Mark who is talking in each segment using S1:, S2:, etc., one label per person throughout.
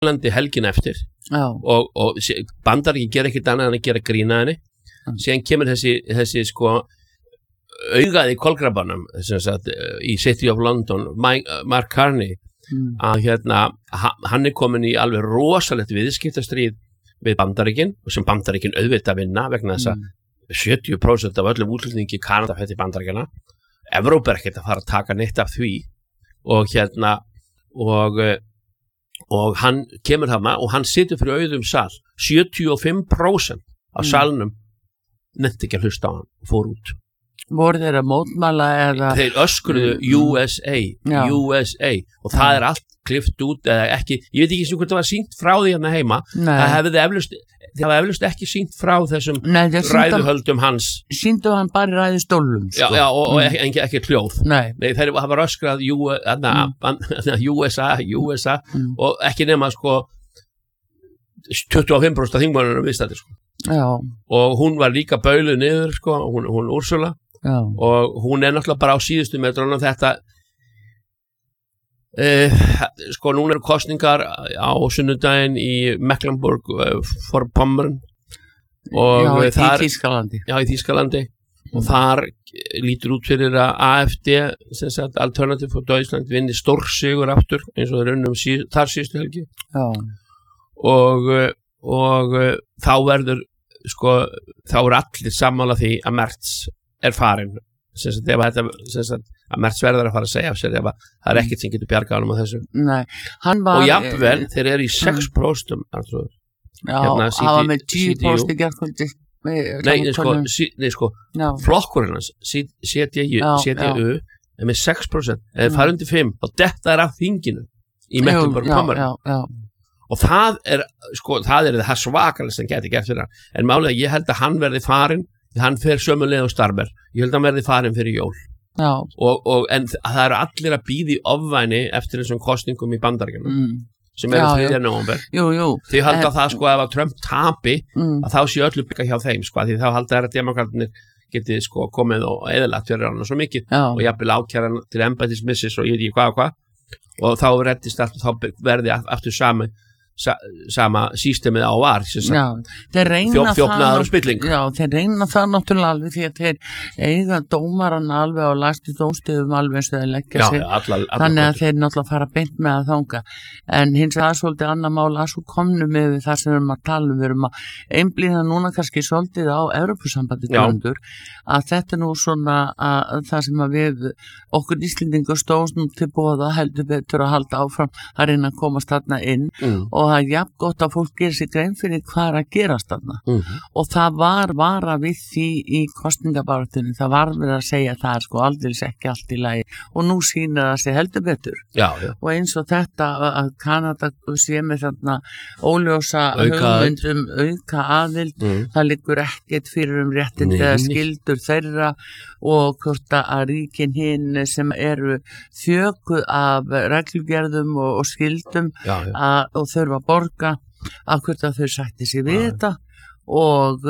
S1: Englandi helgin eftir og Bandaríkin gera ekkert annað en að gera grína henni síðan kemur þessi sko augaði kolkrabanum í City of London Mark Carney að hann komin í alveg rosalegt viðskiptastríð við Bandaríkin og sem Bandaríkin auðvitað vinna vegna þess að 70% af öllum útlendingi í Kanada fyrir Bandaríkjana Evrópa ekkert að fara að taka neitt af því og hann kemur þarna og hann situr fyrir auðum sal 75% af salnum nefndi ekki að hlusta á hann og fór út
S2: voru þeir að mótmæla eða
S1: þeir öskruðu USA og það allt klift út eða ekki, ég veit ekki sem hvort það var sýnt frá því hérna heima það hefði eflaust ekki sýnt frá þessum ræðuhöldum hans
S2: sýndu hann bara í ræðustólum
S1: sko. og ekki hljóð þeir hafa öskrað USA og ekki nema sko 25% af þingmönnunum viðstættir sko. og hún var líka bauluð niður sko, hún Úrsula og hún náttúrulega bara á síðustu metrunum þetta sko núna eru kosningar á sunnudaginn í Mecklenburg Vorpommern og
S2: í Þýskalandi
S1: í Þýskalandi og þar lítur út fyrir að AfD sem sagt Alternative for Deutschland vinni stórsigur aftur eins og þeir unnum þar síðustu helgi og þá verður sko þá eru allir sammála því að Merz farin sem sagt að Merz verður að fara að segja af sér ef það ekkert sem getur bjargað honum á þessu og jafnvel þeir eru í 6%
S2: hann var með 10% í gerðkvöldi
S1: nei sko flokkurinn hans CDU með 6% eða fara undir 5 og þetta af þinginu í Mecklenburg-Vorpommern og það það svakalega sem geti gert fyrir hann en málega ég held að hann verði farin hann fer sömulega á Starmer ég held að hann verði farin fyrir jól en það eru allir að bíða í ofvæni eftir þessum kosningum í Bandaríkjunum sem eru 3. nóvember því halda það sko ef að Trump tapi að þá sé öllu bygga hjá þeim sko því þá halda þeirra demokratarnir geti sko komið og eðalagt fyrir hann svo mikið og jafnvel ákæra til embættismissis og ég veit ekki hvað og þá reddist allt og þá verði aftur sama sístemið á var þjófnaður og spilling
S2: þeir reyna það náttúrulega alveg því að þeir eiga dómaran alveg á lægstu dómstigum alveg eins og þeir leggja sig þannig að þeir náttúrulega fara beint með að þanga en hins vegar svolítið annar mál að svo komnum við það sem við erum að tala við erum að einblína núna kannski svolítið á Evrópusambandið að þetta nú svona að það sem að við okkur Íslendingur stóðum nú til boða heldur betur að halda áfram að reyna að komast þarna inn og það jafn gott að fólk gerir sig grein fyrir hvað að gerast þarna og það var vara við því í kosningabaráttunni það var verið að segja að það sko aldeilis ekki allt í lagi og nú sýnir það sig heldur betur og eins og þetta að Kanada sé með þarna óljósa hugmyndum auka aðild það liggur ekkert fyrir réttindi eða skildur þeirra og hvort að ríkin hinn sem eru þjökuð af reglugerðum og skildum og þurfa að borga að hvort að þau sætti sig við þetta og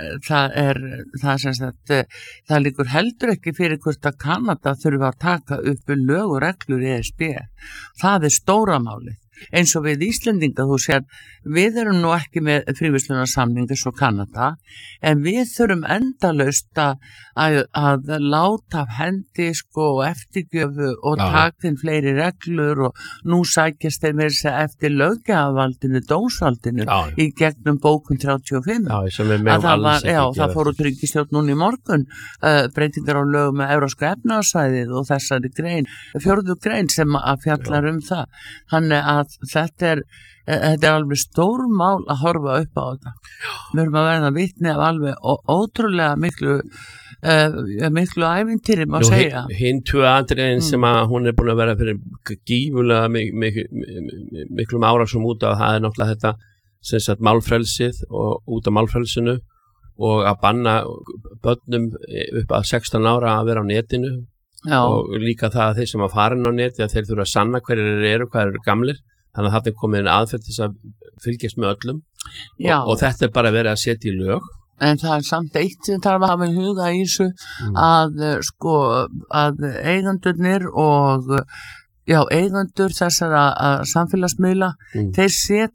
S2: það liggur heldur ekki fyrir hvort að Kanada þurfa að taka upp lög og reglur í ESB það stóra málið eins og við Íslendinga þú sér við erum nú ekki með fríverslunarsamningi svo Kanada en við þurfum endalaust að láta af hendi sko eftirgjöfu og taktin fleiri reglur og nú sækjast þeir með þess eftir löggjafarvaldinu, dómsvaldinu í gegnum bókun 35 það fór út ríkisstjórn núna í morgun breytingar á lögum með Evrópska efnahagssvæðið og þessari grein, 4. grein sem að fjallar það þannig að þetta er alveg stór mál að horfa upp á þetta við erum að verða vitni af alveg ótrúlega miklu ævintýri má segja
S1: hinn 2 atriðin sem að hún búin að vera fyrir gífulega miklum árásum út af það náttúrulega þetta sem sagt málfrelsið og út af málfrelsinu og að banna börnum upp að 16 ára að vera á netinu og líka það að þeir sem að farin á neti að þeir þurfa að sanna hverjir eru, hvað eru gamlir þannig að það komið en aðferð til þess að fylgjast með öllum og þetta bara verið að setja í lög
S2: en það samt eitt sem þarf að hafa í huga í þessu að eigandurnir og eigendur þessara samfélagsmiðla, þeir